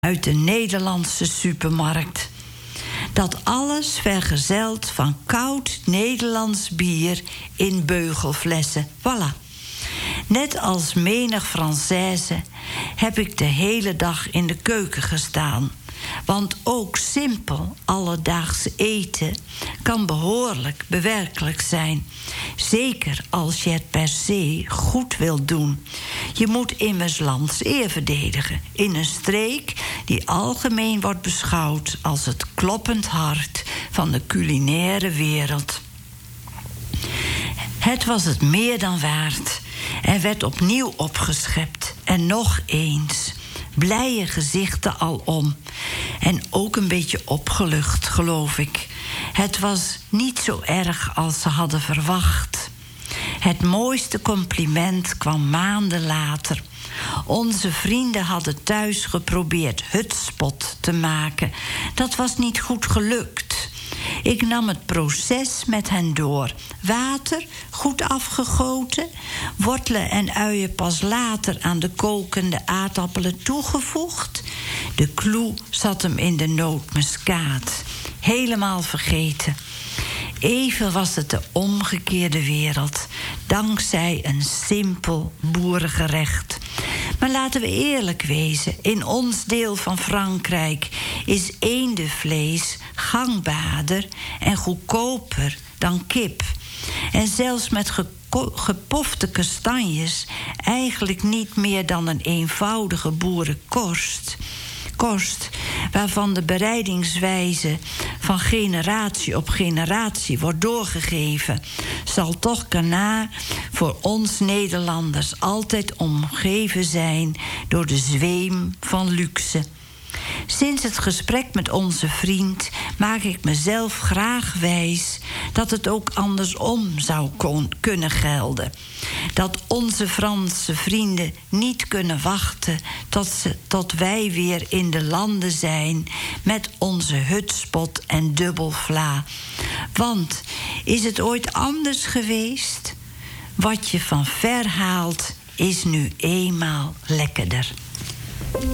uit de Nederlandse supermarkt. Dat alles vergezeld van koud Nederlands bier in beugelflessen. Voilà. Net als menig Française heb ik de hele dag in de keuken gestaan. Want ook simpel alledaags eten kan behoorlijk bewerkelijk zijn. Zeker als je het per se goed wilt doen. Je moet immers lands eer verdedigen in een streek die algemeen wordt beschouwd als het kloppend hart van de culinaire wereld. Het was het meer dan waard. Er werd opnieuw opgeschept en nog eens. Blije gezichten alom. En ook een beetje opgelucht, geloof ik. Het was niet zo erg als ze hadden verwacht. Het mooiste compliment kwam maanden later. Onze vrienden hadden thuis geprobeerd hutspot te maken. Dat was niet goed gelukt. Ik nam het proces met hen door. Water, goed afgegoten. Wortelen en uien pas later aan de kokende aardappelen toegevoegd. De clou zat hem in de nootmuskaat. Helemaal vergeten. Even was het de omgekeerde wereld. Dankzij een simpel boerengerecht. Maar laten we eerlijk wezen. In ons deel van Frankrijk is eendenvlees gangbaarder en goedkoper dan kip. En zelfs met gepofte kastanjes eigenlijk niet meer dan een eenvoudige boerenkost. Waarvan de bereidingswijze van generatie op generatie wordt doorgegeven, zal toch Canard voor ons Nederlanders altijd omgeven zijn door de zweem van luxe. Sinds het gesprek met onze vriend maak ik mezelf graag wijs dat het ook andersom zou kunnen gelden. Dat onze Franse vrienden niet kunnen wachten tot wij weer in de landen zijn met onze hutspot en dubbelvla. Want is het ooit anders geweest? Wat je van ver haalt is nu eenmaal lekkerder.